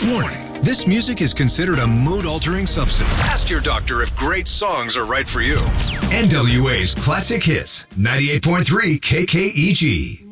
Warning, this music is considered a mood-altering substance. Ask your doctor if great songs are right for you. NWA's Classic Hits, 98.3 KKEG.